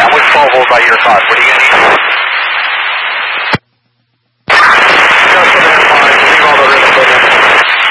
I'm with 12 volt by your card. What are you going to need?